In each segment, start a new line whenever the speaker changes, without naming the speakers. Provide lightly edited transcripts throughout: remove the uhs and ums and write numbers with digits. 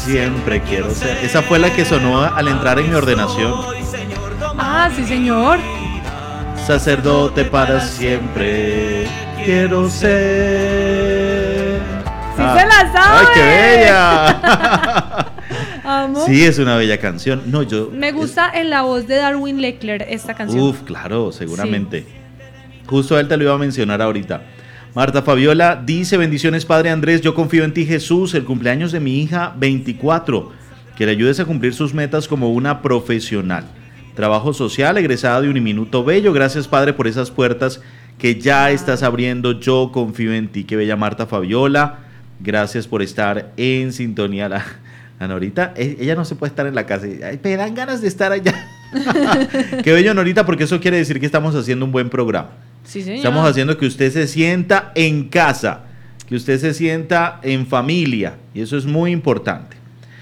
siempre quiero ser. Esa fue la que sonó al entrar en mi ordenación.
Ah, sí, señor.
Sacerdote para siempre quiero ser.
¡Sí se la sabe!
¡Ay, qué bella!
Amo.
Sí, es una bella canción. No,
Me gusta en la voz de Darwin Leckler esta canción.
Uf, claro, seguramente. Sí. Justo a él te lo iba a mencionar ahorita. Marta Fabiola dice: bendiciones, Padre Andrés, yo confío en ti, Jesús, el cumpleaños de mi hija 24, que le ayudes a cumplir sus metas como una profesional. Trabajo social, egresada de Uniminuto Bello. Gracias, Padre, por esas puertas que ya estás abriendo. Yo confío en ti. Qué bella Marta Fabiola. Gracias por estar en sintonía. La Norita, ella no se puede estar en la casa. Me dan ganas de estar allá. Qué bello, Norita, porque eso quiere decir que estamos haciendo un buen programa.
Sí, señor.
Estamos haciendo que usted se sienta en casa, que usted se sienta en familia. Y eso es muy importante.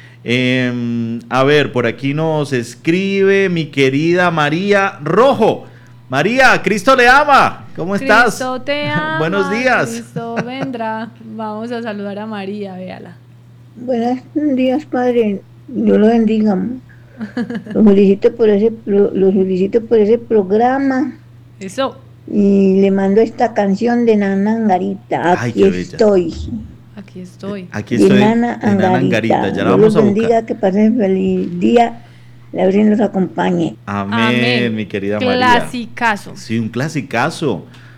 A ver, por aquí nos escribe mi querida María Rojo. María, Cristo le ama. ¿Cómo estás?
Cristo te ama.
Buenos días.
Cristo vendrá. Vamos a saludar a María, véala.
Buenos días, Padre. Dios lo bendiga. Los felicito por ese programa.
Eso.
Y le mando esta canción de Nana Angarita. Aquí estoy.
Aquí estoy.
Aquí estoy.
De Nana Angarita.
Ya la vamos a buscar.
Bendiga, que pasen feliz día. La Virgen los acompañe.
Amén, mi querida María.
Clasicazo.
Sí, un clasicazo.